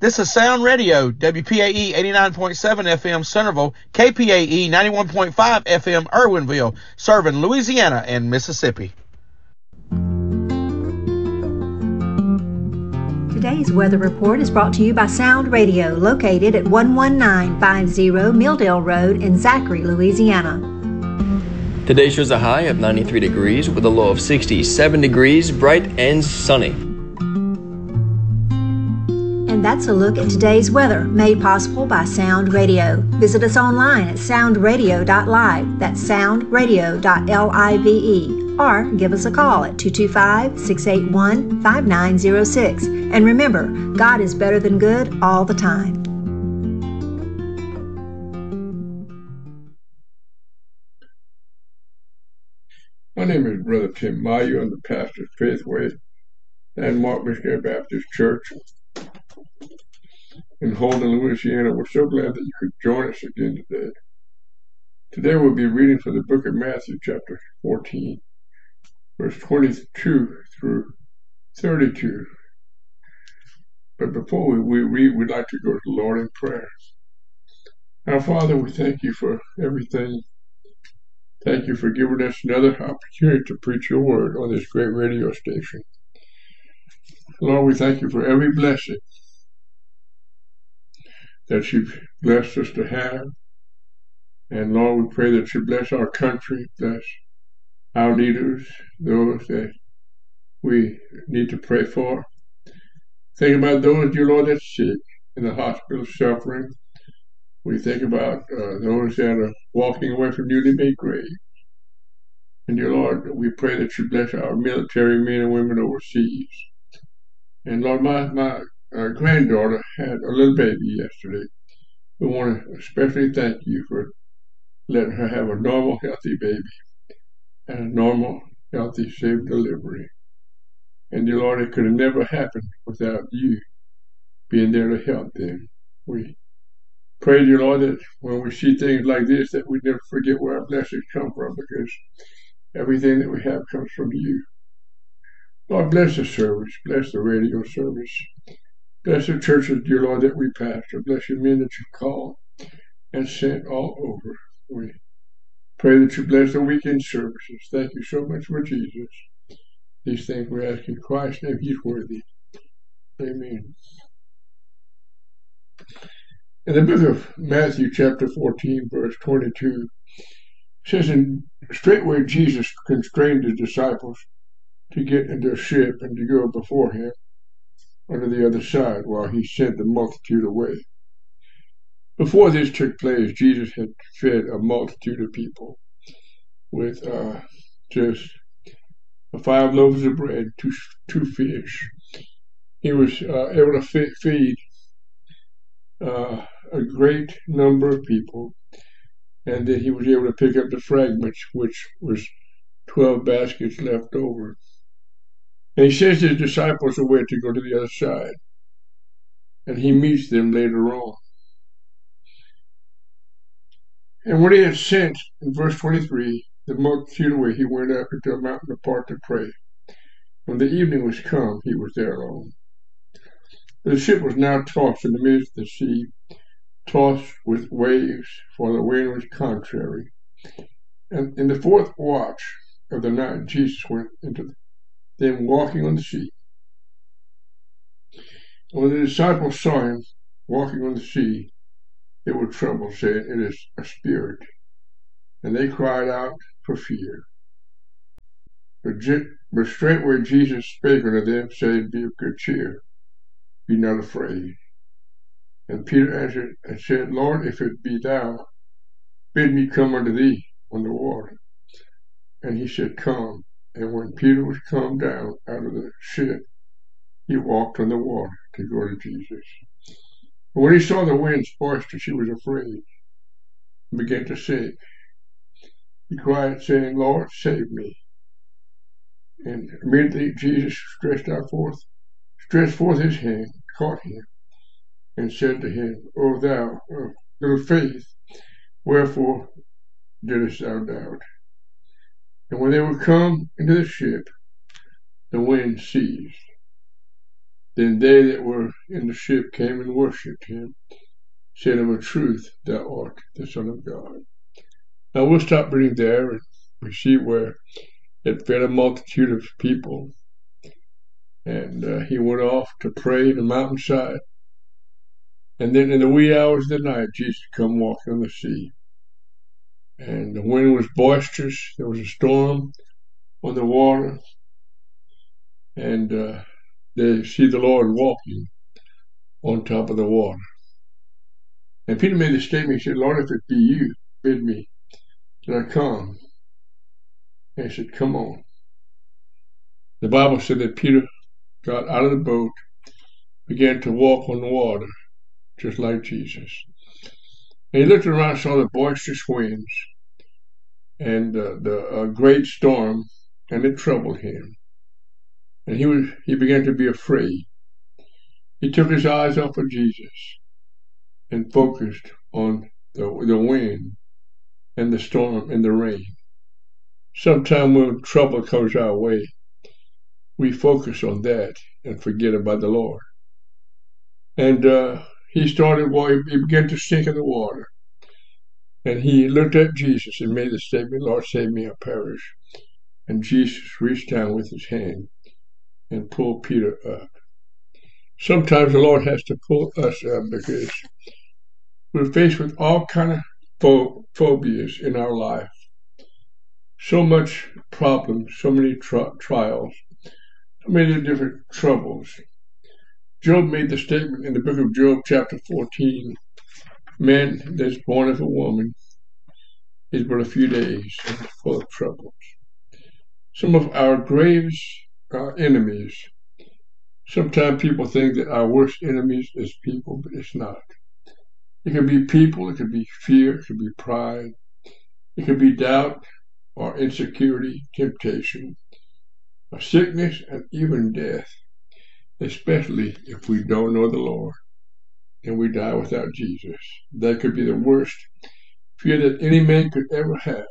This is Sound Radio, WPAE 89.7 FM Centerville, KPAE 91.5 FM Irwinville, serving Louisiana and Mississippi. Today's weather report is brought to you by Sound Radio, located at 11950 Milldale Road in Zachary, Louisiana. Today shows a high of 93 degrees with a low of 67 degrees, bright and sunny. And that's a look at today's weather, made possible by Sound Radio. Visit us online at soundradio.live. That's soundradio.live. Or give us a call at 225-681-5906. And remember, God is better than good all the time. My name is Brother Tim Mayu. I'm the pastor of Faithway and Mark Missionary Baptist Church in Holden, Louisiana. We're so glad that you could join us again today. Today we'll be reading from the book of Matthew, chapter 14, verse 22 through 32. But before we read, we'd like to go to the Lord in prayer. Our Father, we thank you for everything. Thank you for giving us another opportunity to preach your word on this great radio station. Lord, we thank you for every blessing that you've blessed us to have. And Lord, we pray that you bless our country, bless our leaders, those that we need to pray for. Think about those, dear Lord, that's sick in the hospital suffering. We think about those that are walking away from newly made graves. And dear Lord, we pray that you bless our military men and women overseas. And Lord, my granddaughter had a little baby yesterday. We want to especially thank you for letting her have a normal, healthy baby and a normal, healthy, safe delivery. And dear Lord, it could have never happened without you being there to help them. We pray, dear Lord, that when we see things like this, that we never forget where our blessings come from, because everything that we have comes from you. Lord, bless the service. Bless the radio service. Bless the churches, dear Lord, that we pastor. Bless your men that you called and sent all over. We pray that you bless the weekend services. Thank you so much for Jesus. These things we ask in Christ's name. He's worthy. Amen. In the book of Matthew, chapter 14, verse 22, it says, "And straightway Jesus constrained his disciples to get into a ship and to go before him under the other side while he sent the multitude away." Before this took place, Jesus had fed a multitude of people with just 5 loaves of bread, two fish. He was able to feed a great number of people, and then he was able to pick up the fragments, which was 12 baskets left over. And he sends his disciples away to go to the other side, and he meets them later on. And when he had sent, in verse 23, the multitude away, he went up into a mountain apart to pray. When the evening was come, he was there alone. The ship was now tossed in the midst of the sea, tossed with waves, for the wind was contrary. And in the 4th watch of the night, Jesus went into them walking on the sea. And when the disciples saw him walking on the sea, they were troubled, saying, "It is a spirit." And they cried out for fear. But straightway Jesus spake unto them, saying, "Be of good cheer, be not afraid." And Peter answered and said, "Lord, if it be thou, bid me come unto thee on the water." And he said, "Come." And when Peter was come down out of the ship, he walked on the water to go to Jesus. But when he saw the winds boisterous, he was afraid and began to sink. He cried, saying, "Lord, save me." And immediately Jesus stretched forth his hand, caught him, and said to him, "O thou of little faith, wherefore didst thou doubt?" And when they were come into the ship, the wind ceased, Then they that were in the ship came and worshipped him, saying, of a truth, thou art the Son of God. Now we'll stop reading there, and we see where it fed a multitude of people. And he went off to pray in the mountainside. And then in the wee hours of the night, Jesus come walking on the sea. And the wind was boisterous. There was a storm on the water. And they see the Lord walking on top of the water. And Peter made the statement, he said, Lord, if it be you, bid me that I come. And he said, come on. The Bible said that Peter got out of the boat, began to walk on the water, just like Jesus. And he looked around and saw the boisterous winds and the great storm, and it troubled him. And he began to be afraid. He took his eyes off of Jesus and focused on the wind and the storm and the rain. Sometime when trouble comes our way, we focus on that and forget about the Lord. And he began to sink in the water. And he looked at Jesus and made the statement, Lord, save me, I perish. And Jesus reached down with his hand and pulled Peter up. Sometimes the Lord has to pull us up because we're faced with all kind of phobias in our life. So much problems, so many trials, so many different troubles. Job made the statement in the book of Job, chapter 14, man that's born of a woman is but a few days and is full of troubles. Some of our gravest enemies, sometimes people think that our worst enemies is people, but it's not. It could be people, it could be fear, it could be pride, it could be doubt or insecurity, temptation, or sickness, and even death, especially if we don't know the Lord and we die without Jesus. That could be the worst fear that any man could ever have.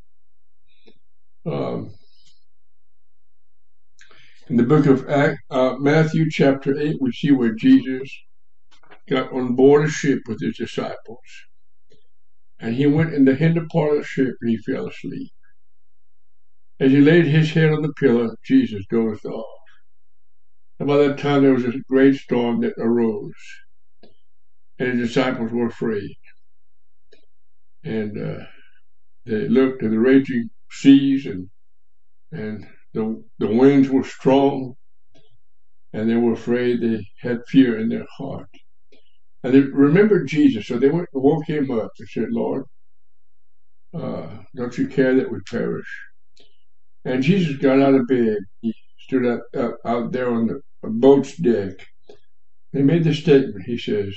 In the book of Matthew chapter 8, we see where Jesus got on board a ship with his disciples. And he went in the hinder part of the ship and he fell asleep. As he laid his head on the pillow, Jesus dozed off. And by that time there was a great storm that arose. And his disciples were afraid. And they looked at the raging seas and the winds were strong. And they were afraid. They had fear in their heart. And they remembered Jesus. So they went and woke him up and said, Lord, don't you care that we perish? And Jesus got out of bed. He stood out there on the boat's deck. He made the statement. He says,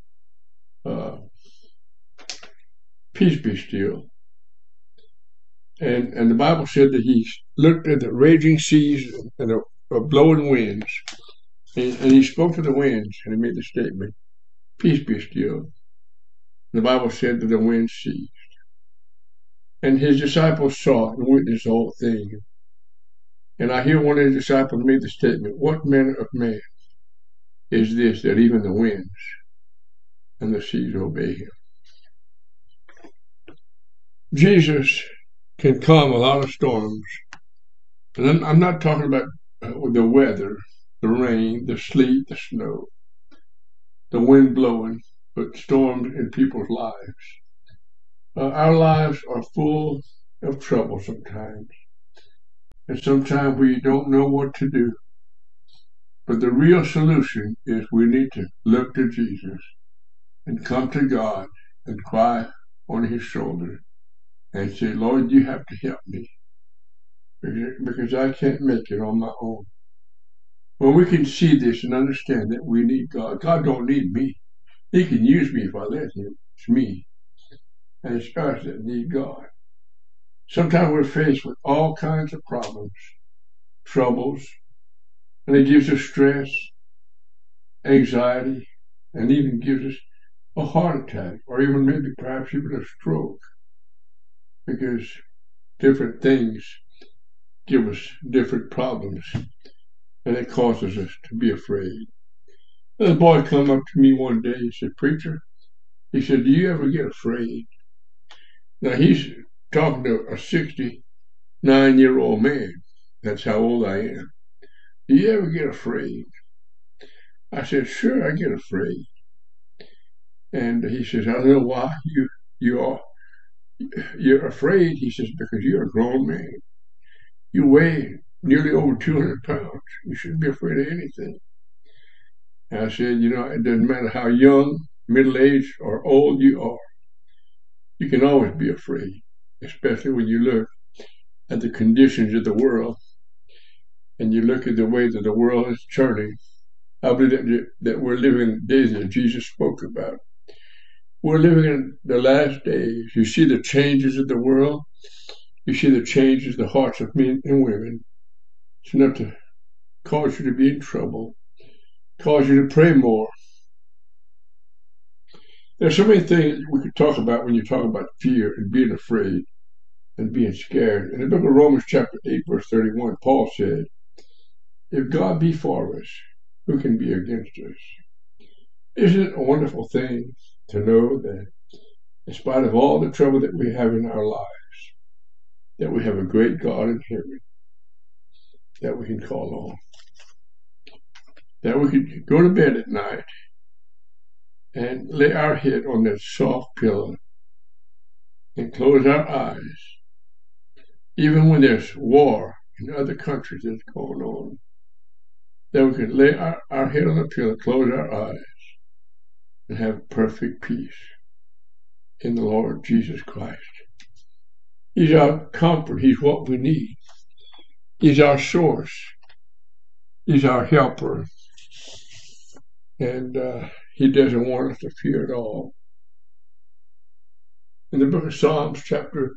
peace be still. And the Bible said that he looked at the raging seas and the blowing winds. And he spoke to the winds and he made the statement, peace be still. The Bible said that the wind ceased. And his disciples saw and witnessed the whole thing. And I hear one of his disciples made the statement, what manner of man is this that even the winds and the seas obey him? Jesus can calm a lot of storms. And I'm not talking about the weather, the rain, the sleet, the snow, the wind blowing, but storms in people's lives. Our lives are full of trouble sometimes. And sometimes we don't know what to do. But the real solution is we need to look to Jesus and come to God and cry on his shoulder and say, Lord, you have to help me because I can't make it on my own. When we can see this and understand that we need God, God don't need me. He can use me if I let him. It's me. And it's us that need God. Sometimes we're faced with all kinds of problems, troubles, and it gives us stress, anxiety, and even gives us a heart attack, or even maybe perhaps even a stroke, because different things give us different problems, and it causes us to be afraid. The boy come up to me one day. He said, "Preacher," he said, "do you ever get afraid?" Now he's talking to a 69-year-old man. That's how old I am. "Do you ever get afraid?" I said, "Sure, I get afraid." And he says, "I don't know why you're afraid." He says, "Because you're a grown man. You weigh nearly over 200 pounds. You shouldn't be afraid of anything." And I said, "It doesn't matter how young, middle-aged, or old you are. You can always be afraid, especially when you look at the conditions of the world and you look at the way that the world is turning. I believe that we're living in the days that Jesus spoke about. We're living in the last days. You see the changes of the world. You see the changes in the hearts of men and women. It's enough to cause you to be in trouble, cause you to pray more. There's so many things we could talk about when you talk about fear and being afraid and being scared. In the book of Romans chapter 8, verse 31, Paul said, "If God be for us, who can be against us?" Isn't it a wonderful thing to know that in spite of all the trouble that we have in our lives, that we have a great God in heaven that we can call on, that we can go to bed at night and lay our head on that soft pillow and close our eyes, even when there's war in other countries that's going on, that we can lay our head on the pillow, close our eyes, and have perfect peace in the Lord Jesus Christ. He's our comfort. He's what we need. He's our source. He's our helper. And he doesn't want us to fear at all. In the book of Psalms, chapter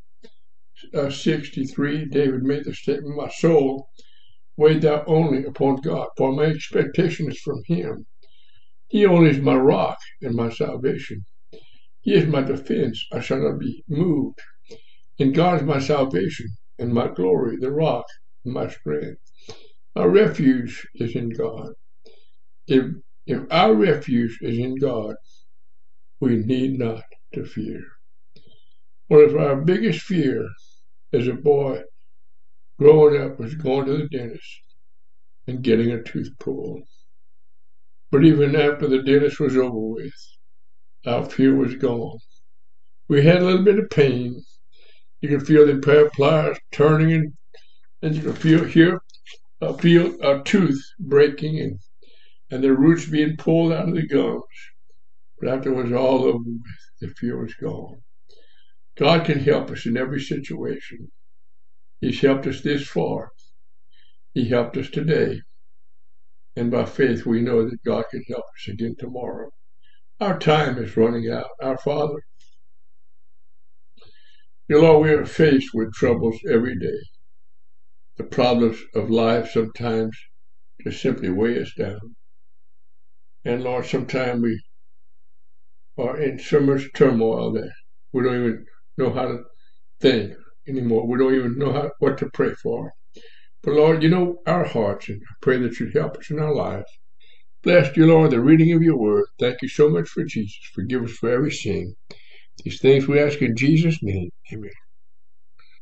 63, David made the statement, "My soul, wait thou only upon God, for my expectation is from him. He only is my rock and my salvation. He is my defense, I shall not be moved. And God is my salvation and my glory, the rock and my strength. Our refuge is in God." If our refuge is in God, we need not to fear. One of our biggest fear as a boy growing up was going to the dentist and getting a tooth pulled. But even after the dentist was over with, our fear was gone. We had a little bit of pain. You could feel the pair of pliers turning, and you could feel a tooth breaking and the roots being pulled out of the gums. But after it was all over with, the fear was gone. God can help us in every situation. He's helped us this far. He helped us today. And by faith, we know that God can help us again tomorrow. Our time is running out. Our Father, Lord, we are faced with troubles every day. The problems of life sometimes just simply weigh us down. And Lord, sometimes we are in so much turmoil that we don't even know how to think anymore. We don't even know what to pray for. But Lord, you know our hearts, and I pray that you'd help us in our lives. Bless you, Lord, the reading of your word. Thank you so much for Jesus. Forgive us for every sin. These things we ask in Jesus' name. Amen.